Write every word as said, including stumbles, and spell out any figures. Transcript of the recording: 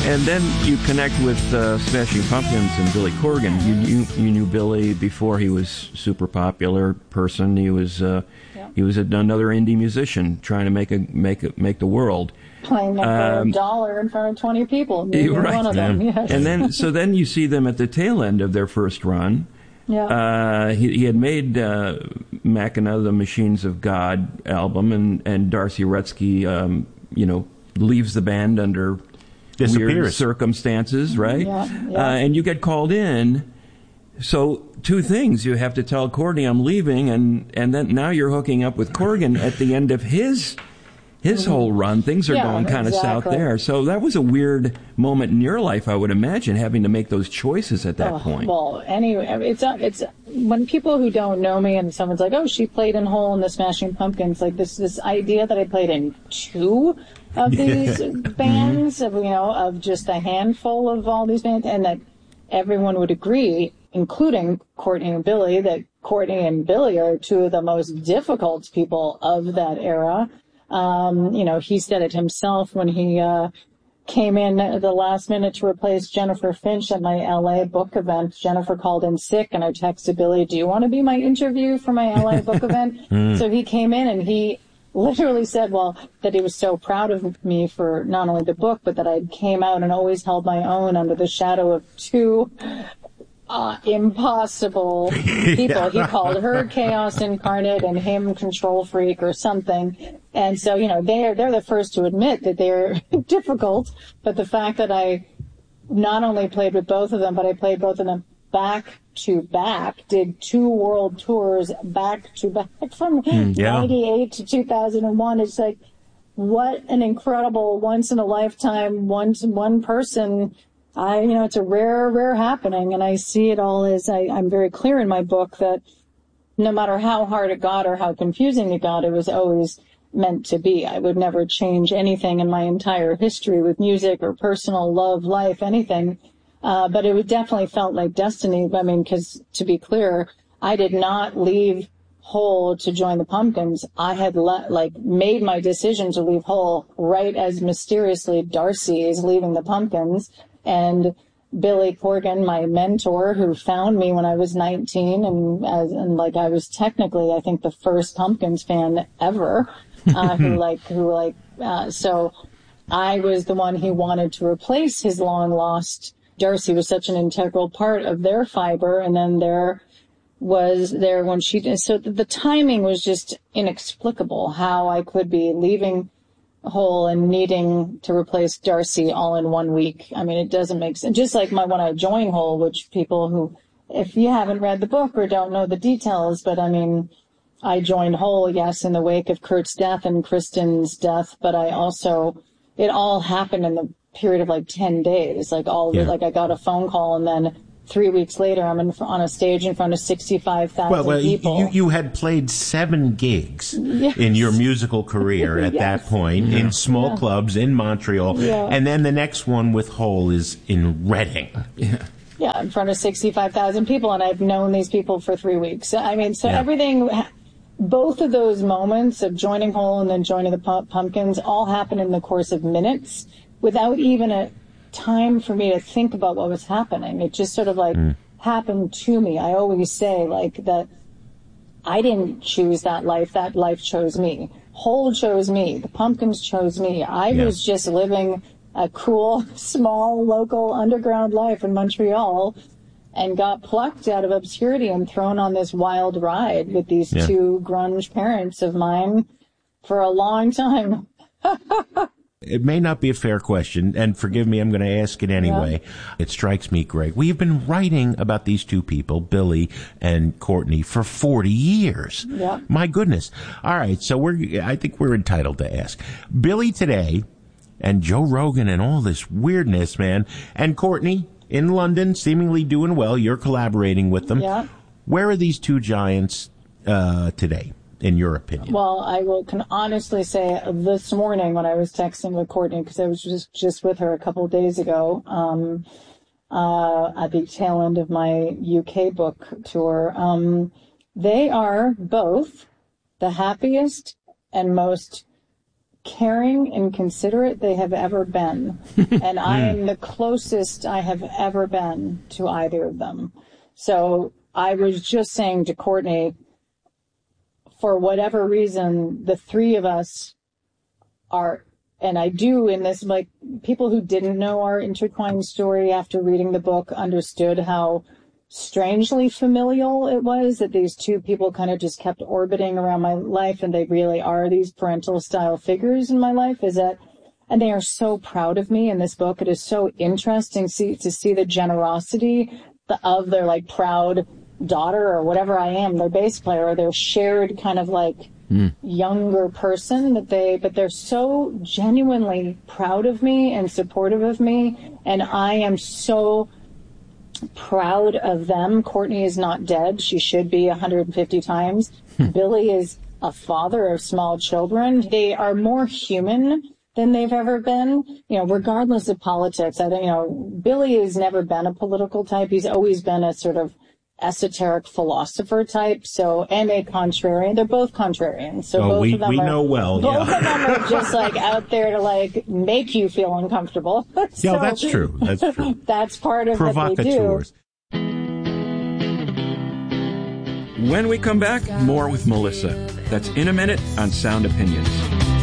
and then you connect with uh, Smashing Pumpkins and Billy Corgan. You knew you knew Billy before he was super popular person. He was uh, yeah. he was another indie musician trying to make a make a, make the world. Playing um, for a dollar in front of twenty people. Right. One of them. Yes. And then so then you see them at the tail end of their first run. Yeah. Uh, he, he had made uh, Mackinac, the Machines of God album, and, and Darcy Rutsky, um, you know, leaves the band under weird circumstances, right? Yeah, yeah. Uh, and you get called in. So two things. You have to tell Courtney I'm leaving, and, and then now you're hooking up with Corgan at the end of his his mm-hmm. whole run. Things are yeah, going kind of exactly. south there. So that was a weird moment in your life, I would imagine, having to make those choices at that oh, point. Well, anyway, it's it's when people who don't know me and someone's like, "Oh, she played in Hole in the Smashing Pumpkins," like this this idea that I played in two of these bands, of, you know, of just a handful of all these bands, and that everyone would agree, including Courtney and Billy, that Courtney and Billy are two of the most difficult people of that era. Um, you know, he said it himself when he uh, came in at the last minute to replace Jennifer Finch at my L A book event. Jennifer called in sick, and I texted Billy, "Do you want to be my interview for my L A book event?" mm. So he came in, and he literally said, well, that he was so proud of me for not only the book, but that I came out and always held my own under the shadow of two Uh, impossible people. Yeah. He called her chaos incarnate and him control freak or something. And so, you know, they're, they're the first to admit that they're difficult. But the fact that I not only played with both of them, but I played both of them back to back, did two world tours back to back from mm, yeah. ninety-eight to two thousand one. It's like, what an incredible once in a lifetime, one, one person. I, you know, it's a rare, rare happening, and I see it all as I, I'm very clear in my book that no matter how hard it got or how confusing it got, it was always meant to be. I would never change anything in my entire history with music or personal love, life, anything. Uh, but it would definitely felt like destiny. I mean, because to be clear, I did not leave Hole to join the Pumpkins. I had let, like made my decision to leave Hole right as mysteriously Darcy is leaving the Pumpkins. And Billy Corgan, my mentor, who found me when I was nineteen, and as and like I was technically, I think, the first Pumpkins fan ever, uh, who like who like uh, so I was the one he wanted to replace his long lost Darcy. Was such an integral part of their fiber, and then there was there when she so the, the timing was just inexplicable. How I could be leaving Hole and needing to replace Darcy all in one week. I mean, it doesn't make sense. Just like my when I joined Hole, which people who, if you haven't read the book or don't know the details, but I mean, I joined Hole, yes, in the wake of Kurt's death and Kristen's death, but I also, it all happened in the period of like ten days. Like all, yeah. like I got a phone call and then three weeks later, I'm in, on a stage in front of sixty-five thousand well, well, people. You, you had played seven gigs yes. in your musical career at yes. that point, yeah. in small yeah. clubs in Montreal. Yeah. And then the next one with Hole is in Reading. Yeah, yeah in front of sixty-five thousand people, and I've known these people for three weeks. I mean, so yeah. everything, both of those moments of joining Hole and then joining the Pumpkins all happened in the course of minutes without even a time for me to think about what was happening. It just sort of like mm. happened to me. I always say like that I didn't choose that life. That life chose me. Hole chose me. The Pumpkins chose me. I yeah. was just living a cool, small, local underground life in Montreal and got plucked out of obscurity and thrown on this wild ride with these yeah. two grunge parents of mine for a long time. It may not be a fair question, and forgive me, I'm going to ask it anyway. Yeah. It strikes me, Greg. We've been writing about these two people, Billy and Courtney, for forty years. Yeah. My goodness. All right, so we're, I think we're entitled to ask. Billy today, and Joe Rogan and all this weirdness, man, and Courtney in London, seemingly doing well. You're collaborating with them. Yeah. Where are these two giants uh, today? In your opinion? Well, I will can honestly say this morning when I was texting with Courtney, because I was just, just with her a couple of days ago, um, uh, at the tail end of my U K book tour, um, they are both the happiest and most caring and considerate they have ever been. And I am the closest I have ever been to either of them. So I was just saying to Courtney, for whatever reason, the three of us are, and I do in this, like, people who didn't know our intertwined story after reading the book understood how strangely familial it was, that these two people kind of just kept orbiting around my life, and they really are these parental style figures in my life, is that, and they are so proud of me in this book. It is so interesting see, to see the generosity of their, like, proud daughter or whatever I am, their bass player, or their shared kind of like mm. younger person that they, but they're so genuinely proud of me and supportive of me. And I am so proud of them. Courtney is not dead. She should be one hundred fifty times. Billy is a father of small children. They are more human than they've ever been, you know, regardless of politics. I don't, you know, Billy has never been a political type. He's always been a sort of esoteric philosopher type. So, and a contrarian. They're both contrarians. So oh, both we, of them we are, know well. Both yeah. of them are just like out there to like make you feel uncomfortable. So, yeah, that's true. That's true. That's part of what they do. When we come back, more with Melissa. That's in a minute on Sound Opinions.